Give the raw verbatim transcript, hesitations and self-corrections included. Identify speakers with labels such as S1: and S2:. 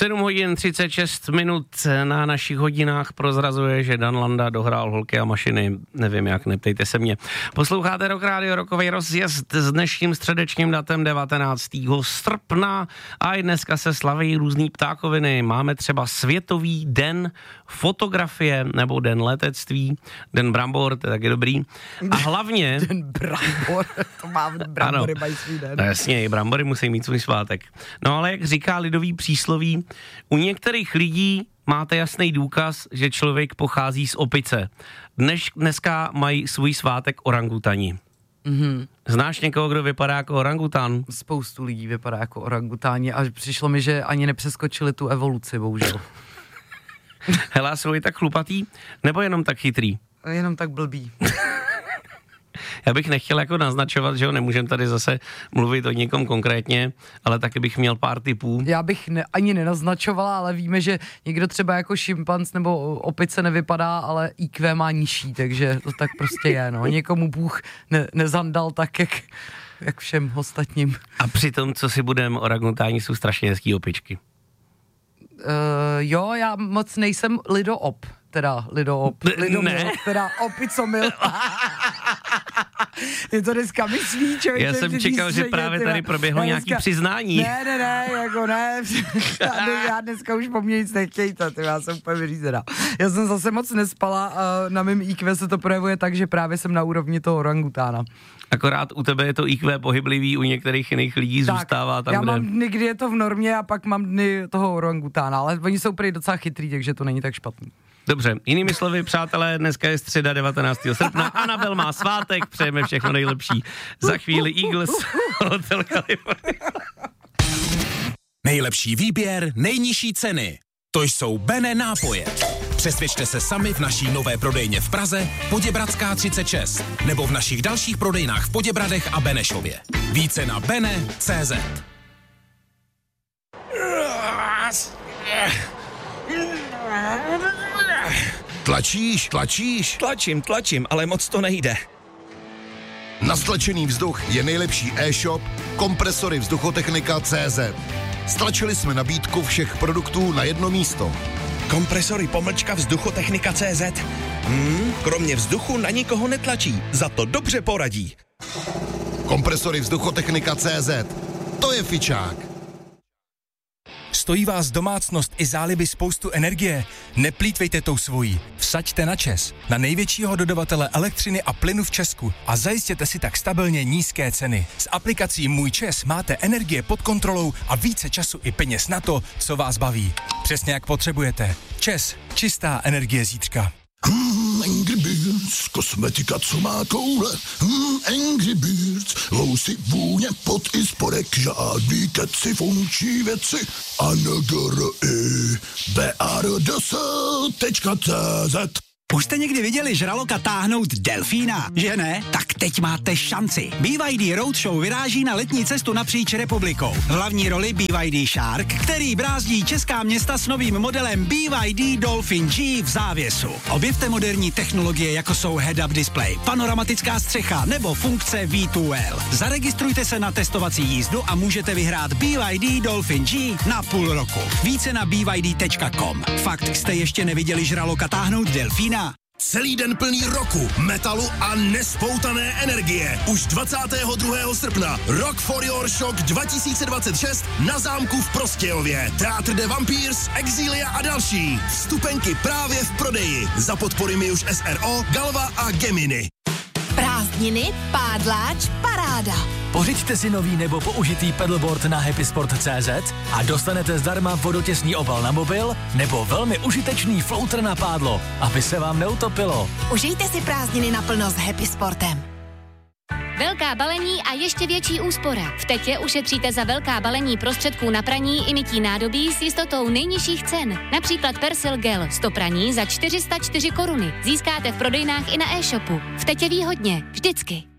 S1: sedm hodin třicet šest minut na našich hodinách prozrazuje, že Dan Landa dohrál Holky a mašiny. Nevím jak, neptejte se mě. Posloucháte Rock Radio, rokový rozjezd s dnešním středečním datem devatenáctého srpna a i dneska se slaví různý ptákoviny. Máme třeba Světový den fotografie nebo den letectví, den brambor, to je taky dobrý. A hlavně...
S2: Den brambor, to má brambory mají svůj den.
S1: No jasně, i brambory musí mít svůj svátek. No ale jak říká lidový přísloví, u některých lidí máte jasný důkaz, že člověk pochází z opice. Dnes, dneska mají svůj svátek orangutani.
S2: Mm-hmm.
S1: Znáš někoho, kdo vypadá jako orangutan?
S2: Spoustu lidí vypadá jako orangutáni a přišlo mi, že ani nepřeskočili tu evoluci, bohužel.
S1: Hele, jsou i tak chlupatý, nebo jenom tak chytrý?
S2: Jenom tak blbý.
S1: Já bych nechtěl jako naznačovat, že jo, nemůžem tady zase mluvit o někom konkrétně, ale taky bych měl pár tipů.
S2: Já bych ne, ani nenaznačovala, ale víme, že někdo třeba jako šimpanz nebo opice nevypadá, ale í kvé má nižší, takže to tak prostě je, no. Někomu Bůh ne, nezandal tak, jak, jak všem ostatním.
S1: A přitom, co si budeme, orangutáni jsou strašně hezký opičky.
S2: Uh, jo, já moc nejsem lidoop, teda lidoop, lidomil,
S1: ne.
S2: teda opicomil. Je to dneska myslí, člověk.
S1: Já jsem čekal, že právě tady proběhlo nějaký dneska, přiznání.
S2: Ne, ne, ne, jako ne. Já dneska už po mně nic nechtějte, ty, já jsem úplně vyřízená. Já jsem zase moc nespala a na mém í kvé se to projevuje tak, že právě jsem na úrovni toho orangutána.
S1: Akorát u tebe je to í kvé pohyblivý, u některých jiných lidí tak, zůstává tam,
S2: já
S1: kde...
S2: mám dny, kdy je to v normě a pak mám dny toho orangutána, ale oni jsou prý docela chytrý, takže to není tak špatný.
S1: Dobře, jinými slovy, přátelé, dneska je středa devatenáctého srpna, Anabel má svátek, přejeme všechno nejlepší. Za chvíli Eagles, Hotel California.
S3: Nejlepší výběr, nejnižší ceny. To jsou Bene nápoje. Přesvědčte se sami v naší nové prodejně v Praze, Poděbradská třicet šest, nebo v našich dalších prodejnách v Poděbradech a Benešově. Více na bene tečka cé zet.
S4: Tlačíš, tlačíš?
S5: Tlačím, tlačím, ale moc to nejde.
S4: Na stlačený vzduch je nejlepší e-shop Kompresory vzduchotechnika tečka cé zet. Stlačili jsme nabídku všech produktů na jedno místo.
S5: Kompresory pomlčka vzduchotechnika tečka cé zet. Hmm, kromě vzduchu na nikoho netlačí, za to dobře poradí.
S4: Kompresory vzduchotechnika tečka cé zet. To je fičák.
S3: Stojí vás domácnost i záliby spoustu energie? Neplýtvejte tou svojí. Vsaďte na ČEZ, na největšího dodavatele elektřiny a plynu v Česku a zajistěte si tak stabilně nízké ceny. S aplikací Můj ČEZ máte energie pod kontrolou a více času i peněz na to, co vás baví. Přesně jak potřebujete. ČEZ, čistá energie zítřka.
S6: Hmm, Angry Birds, kosmetika, co má koule. Hmm, Angry Birds, vousy, vůně, pot i spodek, žádný keci, funkční věci. A n g r i b a r d s tečka cé zet.
S7: Už jste někdy viděli žraloka táhnout delfína, že ne? Tak teď máte šanci. B Y D Roadshow vyráží na letní cestu napříč republikou. V hlavní roli B Y D Shark, který brázdí česká města s novým modelem B Y D Dolphin G v závěsu. Objevte moderní technologie, jako jsou head-up display, panoramatická střecha nebo funkce V dva L. Zaregistrujte se na testovací jízdu a můžete vyhrát B Y D Dolphin G na půl roku. Více na b y d tečka com. Fakt jste ještě neviděli žraloka táhnout delfína?
S4: Celý den plný roku, metalu a nespoutané energie. Už dvacátého druhého srpna Rock for Your Shock dva tisíce dvacet šest na zámku v Prostějově. Teatr de Vampírs, Exilia a další. Vstupenky právě v prodeji. Za podpory Miuš S R O, Galva a Gemini.
S8: Prázdniny, pádláč, paráda.
S9: Pořiďte si nový nebo použitý pedalboard na happysport tečka cé zet a dostanete zdarma vodotěsný obal na mobil nebo velmi užitečný floater na pádlo, aby se vám neutopilo.
S8: Užijte si prázdniny naplno s Happy Sportem.
S10: Velká balení a ještě větší úspora. V Tetě ušetříte za velká balení prostředků na praní i mytí nádobí s jistotou nejnižších cen. Například Persil Gel sto praní za čtyři sta čtyři koruny. Získáte v prodejnách i na e-shopu. V Tetě výhodně. Vždycky.